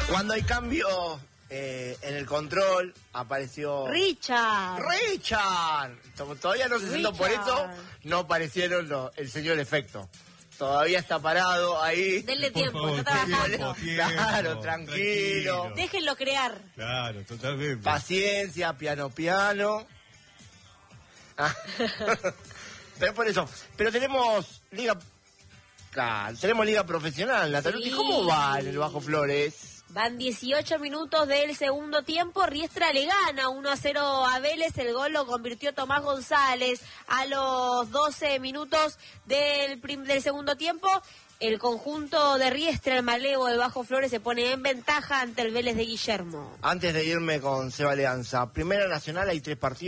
Cuando hay cambio en el control, apareció... ¡Richard! Todavía no se sentó, por eso no aparecieron el señor efecto. Todavía está parado ahí. Denle tiempo, favor, está trabajando. Claro, tranquilo. Déjenlo crear. Claro, totalmente. Paciencia, piano. Pero por eso. Pero tenemos liga... Claro, tenemos liga profesional, Natalia. Sí. ¿Y cómo va en el Bajo Flores? Van 18 minutos del segundo tiempo. Riestra le gana 1-0 a Vélez. El gol lo convirtió Tomás González a los 12 minutos del segundo tiempo. El conjunto de Riestra, el malevo del Bajo Flores, se pone en ventaja ante el Vélez de Guillermo. Antes de irme con Seba Alianza, Primera Nacional hay 3 partidos.